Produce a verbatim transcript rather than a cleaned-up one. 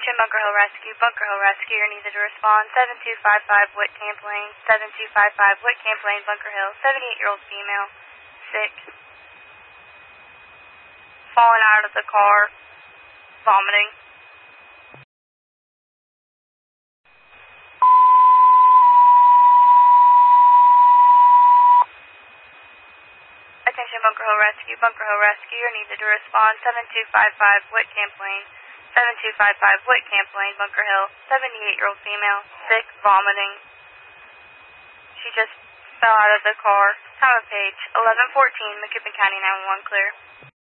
Attention Bunker Hill Rescue. Bunker Hill Rescue, you're needed to respond. seven two five five Whitcamp Lane. seven two five five Whitcamp Lane, Bunker Hill. seventy-eight-year-old female. Sick. Falling out of the car. Vomiting. Attention Bunker Hill Rescue. Bunker Hill Rescue, you're needed to respond. seven two five five Whitcamp Lane. seven two five five Whitcamp Lane, Bunker Hill. seventy-eight-year-old female. Sick. Vomiting. She just fell out of the car. Time of page eleven fourteen, Macoupin County nine one one clear.